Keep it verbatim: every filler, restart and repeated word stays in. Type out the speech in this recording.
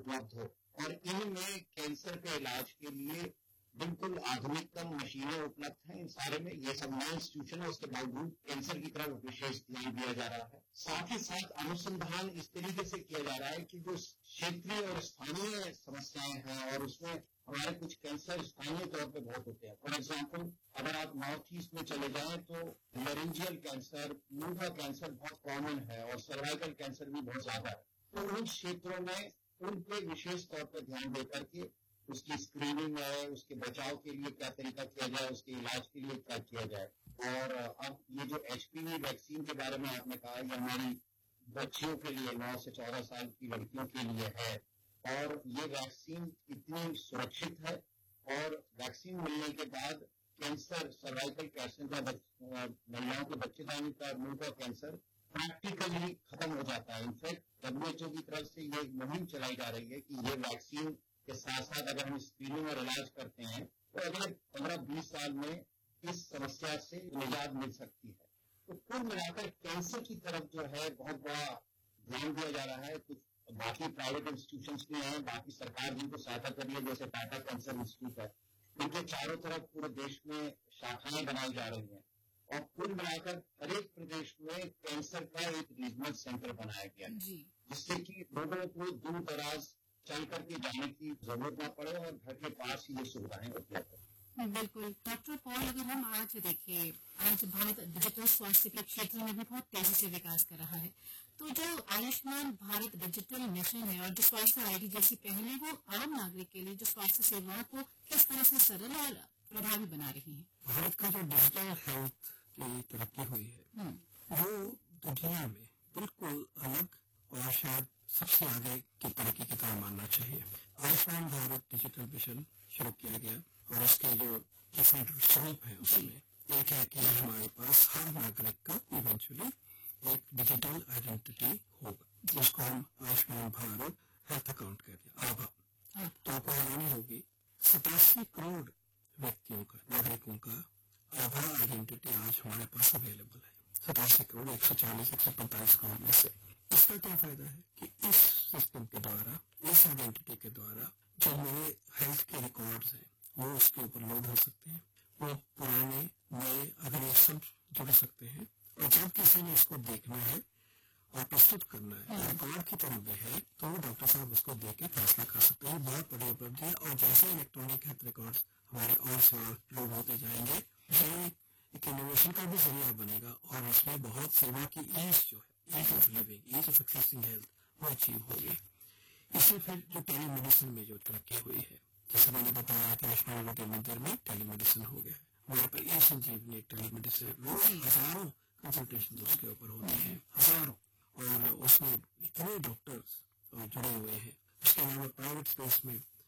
उपलब्ध हो। और इनमें कैंसर के इलाज के लिए बिल्कुल आधुनिकतम मशीनें उपलब्ध हैं। इन सारे में ये सब नए इंस्टीट्यूशन है, उसके बावजूद कैंसर की तरफ विशेष ध्यान दिया जा रहा है। साथ ही साथ अनुसंधान इस तरीके से किया जा रहा है कि जो क्षेत्रीय और स्थानीय समस्याएं हैं, और उसमें हमारे कुछ कैंसर स्थानीय तौर पे बहुत होते हैं। फॉर एग्जाम्पल, अगर आप नॉर्थ ईस्ट में चले जाएं तो लेरेंजियल कैंसर, मुंह का कैंसर बहुत कॉमन है और सर्वाइकल कैंसर भी बहुत ज्यादा है। तो उन क्षेत्रों में उन पे विशेष तौर पर ध्यान दे करके उसकी स्क्रीनिंग है, उसके बचाव के लिए क्या तरीका किया जाए, उसके इलाज के लिए क्या किया जाए। और अब ये जो एचपीवी वैक्सीन के बारे में आपने कहा, ये हमारी बच्चियों के लिए, नौ से चौदह साल की लड़कियों के लिए है। और ये वैक्सीन इतनी सुरक्षित है, और वैक्सीन मिलने के बाद कैंसर, सर्वाइकल कैंसर, महिलाओं के बच्चेदानी का, मुंह का कैंसर प्रैक्टिकली खत्म हो जाता है। इनफैक्ट डब्ल्यूएचओ की तरफ से ये मुहिम चलाई जा रही है कि ये वैक्सीन के साथ साथ अगर हम स्क्रीनिंग और इलाज करते हैं तो अगले पंद्रह बीस साल में इस समस्या से निजात मिल सकती है। तो कुल मिलाकर कैंसर की तरफ जो है बहुत बड़ा ध्यान दिया जा रहा है। कुछ बाकी प्राइवेट इंस्टीट्यूशंस भी हैं, बाकी सरकार जिनको सहायता कर रही है, जैसे टाटा कैंसर इंस्टीट्यूट है, इनके चारों तरफ पूरे देश में शाखाएं बनाई जा रही हैं। और कुल मिलाकर हर एक प्रदेश में कैंसर का एक रीजनल सेंटर बनाया गया है, जिससे कि लोगों को दूर दराज चल करके जाने की जरूरत न पड़े और घर के पास ही ये सुविधाएं उपलब्ध है। बिल्कुल डॉक्टर पॉल, अगर हम आज देखें, आज भारत डिजिटल स्वास्थ्य के क्षेत्र में भी बहुत तेजी से विकास कर रहा है। तो जो आयुष्मान भारत डिजिटल मिशन है और जो स्वास्थ्य आईडी जैसी पहले, वो आम नागरिक के लिए जो स्वास्थ्य सेवाओं को किस तरह से सरल और प्रभावी बना रही है? भारत का जो डिजिटल हेल्थ की तरक्की हुई है वो दुनिया में बिल्कुल अलग और शायद सबसे आगे की तरक्की की तरह मानना चाहिए। आयुष्मान भारत डिजिटल मिशन शुरू किया गया और इसके जो डिफरेंट स्वरूप है उसमें एक है कि हमारे पास हर नागरिक का इवेंचुअली एक डिजिटल आइडेंटिटी होगा, जिसको हम आयुष्मान भारत हेल्थ अकाउंट कहते हैं, आभा। तो आपको हैरानी होगी, सतासी करोड़ व्यक्तियों का, नागरिकों का आभा आइडेंटिटी आज हमारे पास अवेलेबल है। सतासी करोड़ एक सौ चालीस एक सौ पैंतालीस करोड़ में से। इसका क्या फायदा है कि इस सिस्टम के द्वारा, इस आइडेंटिटी के द्वारा जो मेरे हेल्थ के रिकॉर्ड्स हैं वो उसके ऊपर लोड हो सकते हैं, वो पुराने नए अगले सब जुड़ सकते हैं। और जब किसी ने इसको देखना है और प्रस्तुत करना है, रिकॉर्ड की तरह में है, तो डॉक्टर साहब उसको देख के फैसला कर सकते हैं। बहुत बड़ी उपलब्धि है। और जैसे इलेक्ट्रॉनिक हेल्थ रिकॉर्ड्स हमारे और से और लोड होते जाएंगे, ये एक इनोवेशन का भी जरिया बनेगा और उसमें बहुत सेवा की ईज जो है, ease of living, ease of accessing health, वो अचीव होगी। इससे फिर जो टेलीमेडिसिन में जो तरक्की हुई है, जैसे मैंने बताया कि वैष्णो के मंदिर में टेलीमेडिसिन हो गया, हमारे पर ई संजीवनी एक टेलीमेडिसिन, हजारों कंसल्टेशन उसके ऊपर होते हैं, हजारों, और उसमें इतने डॉक्टर्स जुड़े हुए हैं। उसके अलावा प्राइवेट स्पेस में